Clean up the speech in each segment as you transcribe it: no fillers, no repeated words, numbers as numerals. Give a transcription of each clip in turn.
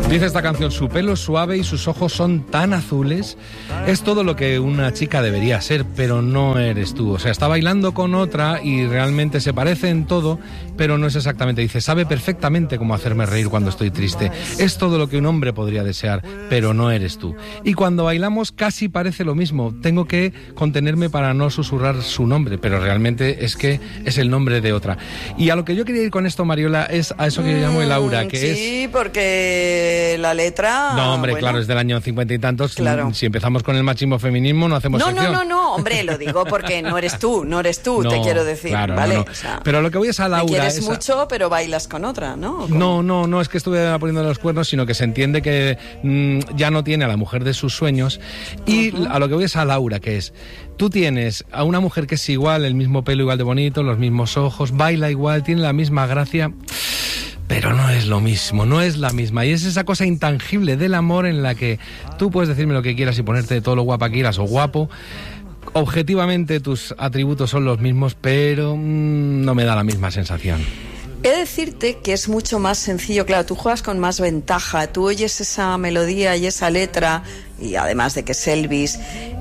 Dice esta canción, su pelo es suave y sus ojos son tan azules. Es todo lo que una chica debería ser, pero no eres tú. O sea, está bailando con otra y realmente se parece en todo, pero no es exactamente. Dice, sabe perfectamente cómo hacerme reír cuando estoy triste. Es todo lo que un hombre podría desear, pero no eres tú. Y cuando bailamos casi parece lo mismo. Tengo que contenerme para no susurrar su nombre, pero realmente es que es el nombre de otra. Y a lo que yo quería ir con esto, Mariola, es a eso que yo llamo el aura, que es... Sí, porque la letra... No, hombre, bueno, claro, es del año 50 y tantos. Claro. Si empezamos con el machismo feminismo, no hacemos sección. No, hombre, lo digo porque no eres tú, no, te quiero decir, claro, ¿vale? No. O sea, pero lo que voy es a la aura. Te quieres mucho, pero bailas con otra, ¿no? No es que estuviera poniendo los cuernos, sino que se entiende que ya no tiene a la mujer de sus sueños. Y a lo que voy es a Laura, que es... Tú tienes a una mujer que es igual, el mismo pelo igual de bonito, los mismos ojos, baila igual, tiene la misma gracia... Pero no es lo mismo, no es la misma. Y es esa cosa intangible del amor en la que tú puedes decirme lo que quieras y ponerte todo lo guapa que quieras o guapo. Objetivamente tus atributos son los mismos, pero no me da la misma sensación. He de decirte que es mucho más sencillo, claro, tú juegas con más ventaja, tú oyes esa melodía y esa letra, y además de que es Elvis,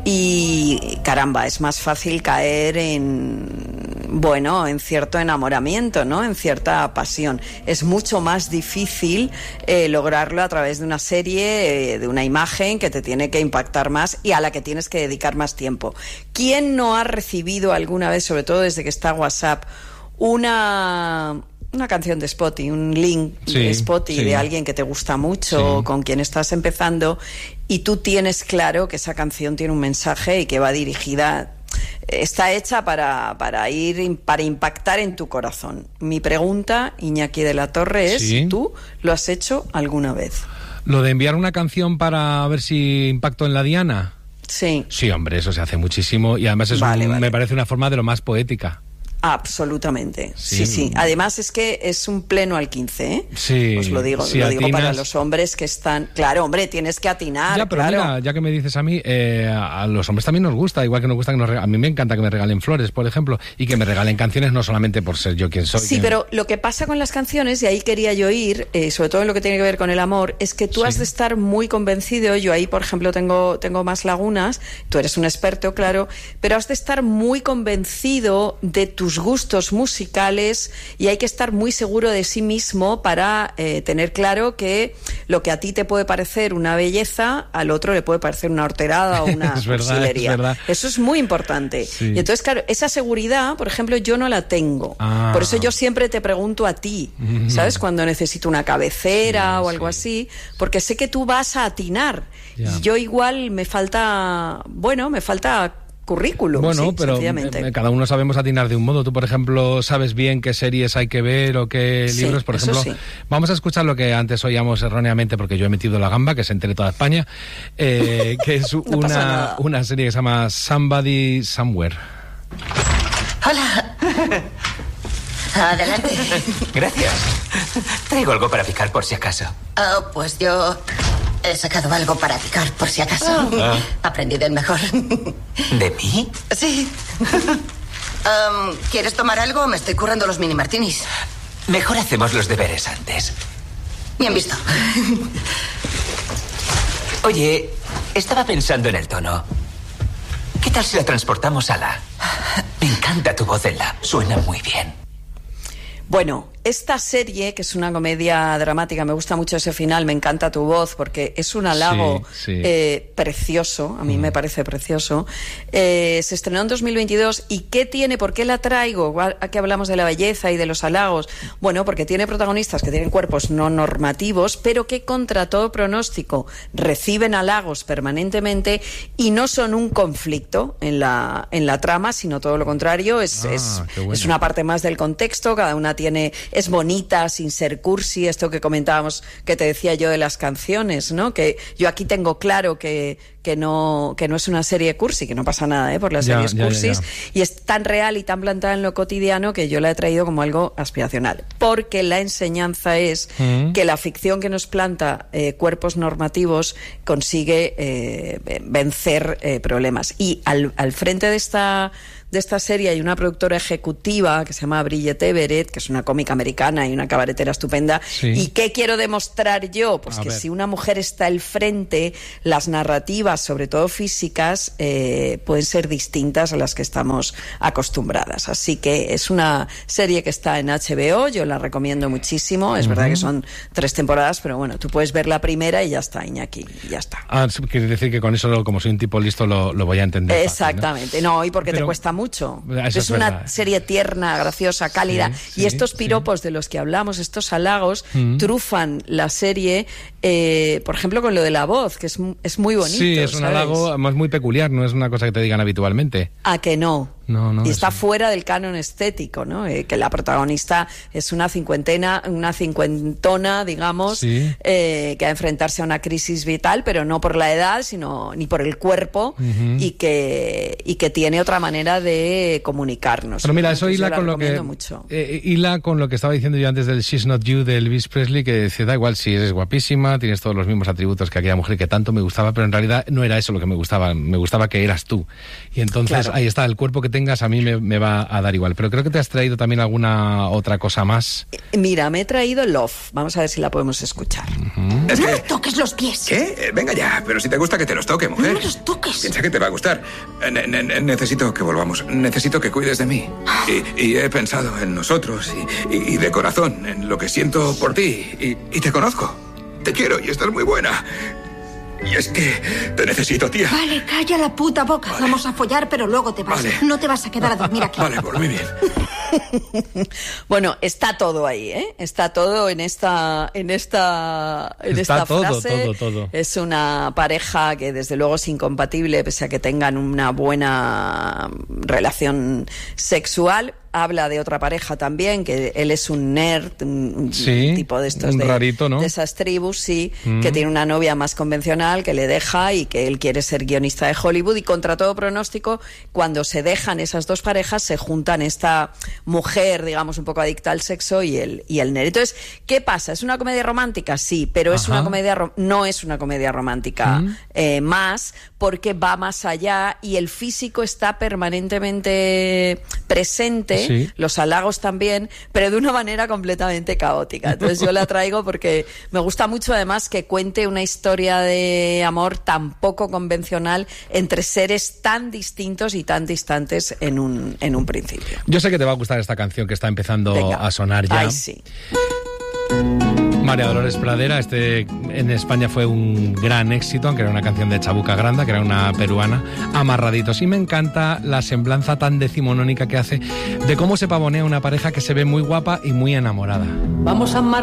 y caramba, es más fácil caer en cierto enamoramiento, ¿no? En cierta pasión. Es mucho más difícil lograrlo a través de una serie, de una imagen que te tiene que impactar más y a la que tienes que dedicar más tiempo. ¿Quién no ha recibido alguna vez, sobre todo desde que está WhatsApp, una canción de Spotify, un link de Spotify de alguien que te gusta mucho, con quien estás empezando, y tú tienes claro que esa canción tiene un mensaje y que va dirigida, está hecha para impactar en tu corazón? Mi pregunta, Iñaki de la Torre, es, ¿tú lo has hecho alguna vez? ¿Lo de enviar una canción para ver si impacto en la diana? Sí. Sí, hombre, eso se hace muchísimo y además me parece una forma de lo más poética. Absolutamente, sí. Además es que es un pleno al 15, ¿eh? Sí. Os lo digo, si lo digo atinas... para los hombres que están... Claro, hombre, tienes que atinar, ya, pero claro. Mira, ya que me dices a mí, a los hombres también nos gusta, igual que nos gusta que nos regalen... A mí me encanta que me regalen flores, por ejemplo, y que me regalen canciones no solamente por ser yo quien soy. Sí, pero lo que pasa con las canciones, y ahí quería yo ir, sobre todo en lo que tiene que ver con el amor, es que tú has de estar muy convencido. Yo ahí, por ejemplo, tengo más lagunas, tú eres un experto, claro, pero has de estar muy convencido de tus gustos musicales y hay que estar muy seguro de sí mismo para tener claro que lo que a ti te puede parecer una belleza, al otro le puede parecer una horterada o una cursilería. Eso es muy importante. Sí. Y entonces, claro, esa seguridad, por ejemplo, yo no la tengo. Por eso yo siempre te pregunto a ti, ¿sabes? Cuando necesito una cabecera o algo así, porque sé que tú vas a atinar. Y yo igual me falta currículum, bueno, pero cada uno sabemos atinar de un modo. Tú, por ejemplo, sabes bien qué series hay que ver o qué libros, por ejemplo. Vamos a escuchar lo que antes oíamos erróneamente, porque yo he metido la gamba, que se entere toda España, que es una serie que se llama Somebody Somewhere. Hola. Adelante. Gracias. Traigo algo para picar por si acaso. Pues yo he sacado algo para picar por si acaso. Aprendí del mejor. ¿De mí? Sí. ¿Quieres tomar algo? Me estoy currando los mini martinis. Mejor hacemos los deberes antes. Bien visto. Oye, estaba pensando en el tono. ¿Qué tal si la transportamos a la? Me encanta tu voz en la. Suena muy bien. Bueno, esta serie, que es una comedia dramática, me gusta mucho ese final, me encanta tu voz, porque es un halago precioso, a mí me parece precioso. Se estrenó en 2022, ¿y qué tiene? ¿Por qué la traigo? ¿A qué hablamos de la belleza y de los halagos? Bueno, porque tiene protagonistas que tienen cuerpos no normativos, pero que contra todo pronóstico reciben halagos permanentemente y no son un conflicto en la trama, sino todo lo contrario, es una parte más del contexto, cada una es bonita, sin ser cursi, esto que comentábamos, que te decía yo de las canciones, ¿no? Que yo aquí tengo claro que no es una serie cursi, que no pasa nada por las series cursis, y es tan real y tan plantada en lo cotidiano que yo la he traído como algo aspiracional, porque la enseñanza es que la ficción que nos planta cuerpos normativos consigue vencer problemas, y al frente de de esta serie hay una productora ejecutiva que se llama Bridget Everett, que es una cómica americana y una cabaretera estupenda. Sí. ¿Y qué quiero demostrar yo? Pues que si una mujer está al frente, las narrativas, sobre todo físicas, pueden ser distintas a las que estamos acostumbradas. Así que es una serie que está en HBO, yo la recomiendo muchísimo. Es verdad que son 3 temporadas, pero bueno, tú puedes ver la primera y ya está, Iñaki, y ya está. Quiere decir que con eso, como soy un tipo listo, lo voy a entender. Exactamente, fácil, ¿no? Y porque te cuesta mucho. Es una serie tierna, graciosa, cálida, y estos piropos de los que hablamos, estos halagos, trufan la serie, por ejemplo, con lo de la voz, que es muy bonito. Sí, es un halago, además muy peculiar, no es una cosa que te digan habitualmente. ¿A que no? No, y está fuera del canon estético, ¿no? Que la protagonista es una cincuentona, digamos, que va a enfrentarse a una crisis vital, pero no por la edad, sino ni por el cuerpo, y que tiene otra manera de comunicarnos. Pero mira, eso hila con lo que estaba diciendo yo antes del She's Not You de Elvis Presley, que decía, da igual si eres guapísima, tienes todos los mismos atributos que aquella mujer que tanto me gustaba, pero en realidad no era eso lo que me gustaba que eras tú. Y entonces ahí está, el cuerpo que tengas a mí me va a dar igual. Pero creo que te has traído también alguna otra cosa más. Mira, me he traído Love. Vamos a ver si la podemos escuchar. Es que... No me toques los pies. ¿Qué? Venga ya, pero si te gusta que te los toque, mujer. No me los toques. Piensa que te va a gustar. Necesito que volvamos. Necesito que cuides de mí. Y he pensado en nosotros y de corazón, en lo que siento por ti. Y te conozco. Te quiero y estás muy buena. Y es que te necesito, tía. Vale, calla la puta boca. Vale. Vamos a follar, pero luego te vas. Vale. No te vas a quedar a dormir aquí. Vale, por muy bien. Bueno, está todo ahí, ¿eh? Está todo en esta frase. Todo. Es una pareja que desde luego es incompatible, pese a que tengan una buena relación sexual. Habla de otra pareja también, que él es un nerd, un tipo de estos rarito, ¿no? De esas tribus, que tiene una novia más convencional que le deja y que él quiere ser guionista de Hollywood, y contra todo pronóstico, cuando se dejan esas dos parejas, se juntan esta mujer, digamos, un poco adicta al sexo y el nerd. Entonces, ¿qué pasa? ¿Es una comedia romántica? Sí, pero es una comedia no es una comedia romántica más, porque va más allá y el físico está permanentemente presente. Los halagos también, pero de una manera completamente caótica. Entonces yo la traigo porque me gusta mucho, además, que cuente una historia de amor tan poco convencional entre seres tan distintos y tan distantes en un principio. Yo sé que te va a gustar esta canción que está empezando a sonar ya. Ay, sí. María Dolores Pradera, en España fue un gran éxito, aunque era una canción de Chabuca Granda, que era una peruana, Amarraditos. Y me encanta la semblanza tan decimonónica que hace de cómo se pavonea una pareja que se ve muy guapa y muy enamorada. Vamos a